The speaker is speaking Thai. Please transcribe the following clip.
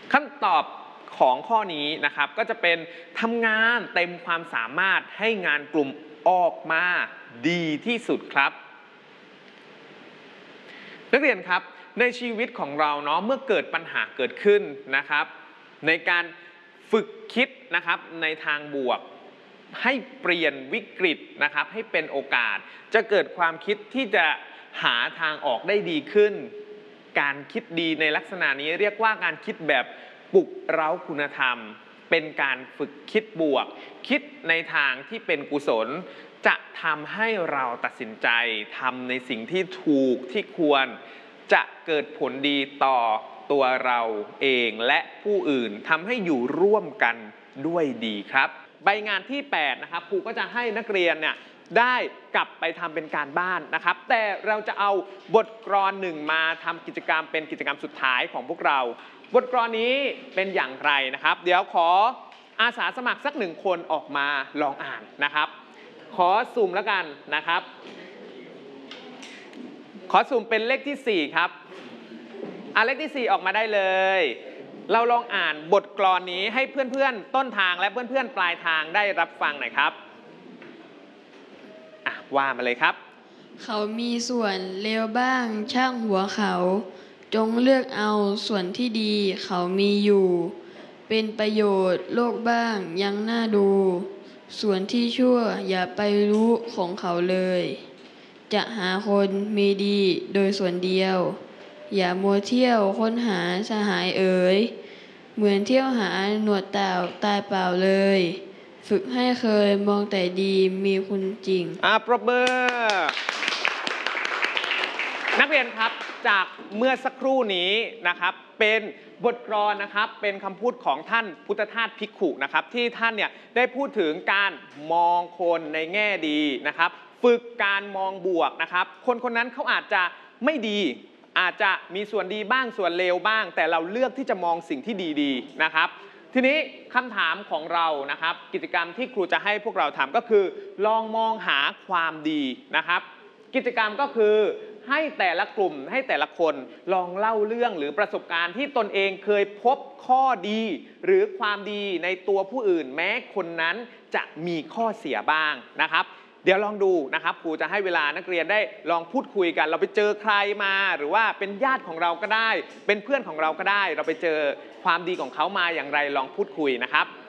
คำตอบของข้อนี้นะครับก็จะเป็นทำงานเต็มความสามารถให้งานกลุ่มออกมาดีที่สุดครับนักเรียนครับในชีวิตของเราเนาะเมื่อเกิดปัญหาเกิดขึ้นนะครับในการฝึกคิดนะครับในทางบวกให้เปลี่ยนวิกฤตนะครับให้เป็นโอกาสจะเกิดความคิดที่จะหาทางออกได้ดีขึ้นการคิดดีในลักษณะนี้เรียกว่าการคิดแบบปลุกเร้าคุณธรรมเป็นการฝึกคิดบวกคิดในทางที่เป็นกุศลจะทำให้เราตัดสินใจทำในสิ่งที่ถูกที่ควรจะเกิดผลดีต่อตัวเราเองและผู้อื่นทำให้อยู่ร่วมกันด้วยดีครับใบงานที่8นะครับครูก็จะให้นักเรียนเนี่ยได้กลับไปทำเป็นการบ้านนะครับแต่เราจะเอาบทกลอนหนึ่งมาทำกิจกรรมเป็นกิจกรรมสุดท้ายของพวกเราบทกลอนนี้เป็นอย่างไรนะครับเดี๋ยวขออาสาสมัครสัก1คนออกมาลองอ่านนะครับขอซูมแล้วกันนะครับขอซูมเป็นเลขที่4ครับเลขที่4ออกมาได้เลยเราลองอ่านบทกลอนนี้ให้เพื่อนๆต้นทางและเพื่อนๆปลายทางได้รับฟังหน่อยครับว่ามาเลยครับเขามีส่วนเลวบ้างช่างหัวเขาจงเลือกเอาส่วนที่ดีเขามีอยู่เป็นประโยชน์โลกบ้างยังน่าดูส่วนที่ชั่วอย่าไปรู้ของเขาเลยจะหาคนมีดีโดยส่วนเดียวอย่ามัวเที่ยวค้นหาสหายเอ๋ยเหมือนเที่ยวหาหนวดเต่าตายเปล่าเลยฝึกให้เคยมองแต่ดีมีคุณจริงปรบมือนักเรียนครับจากเมื่อสักครู่นี้นะครับเป็นบทกลอนนะครับเป็นคำพูดของท่านพุทธทาสภิกขุนะครับที่ท่านเนี่ยได้พูดถึงการมองคนในแง่ดีนะครับฝึกการมองบวกนะครับคนคนนั้นเขาอาจจะไม่ดีอาจจะมีส่วนดีบ้างส่วนเลวบ้างแต่เราเลือกที่จะมองสิ่งที่ดีๆนะครับทีนี้คำถามของเรานะครับกิจกรรมที่ครูจะให้พวกเราทำก็คือลองมองหาความดีนะครับกิจกรรมก็คือให้แต่ละกลุ่มให้แต่ละคนลองเล่าเรื่องหรือประสบการณ์ที่ตนเองเคยพบข้อดีหรือความดีในตัวผู้อื่นแม้คนนั้นจะมีข้อเสียบ้างนะครับเดี๋ยวลองดูนะครับครูจะให้เวลานักเรียนได้ลองพูดคุยกันเราไปเจอใครมาหรือว่าเป็นญาติของเราก็ได้เป็นเพื่อนของเราก็ได้เราไปเจอความดีของเขามาอย่างไรลองพูดคุยนะครับ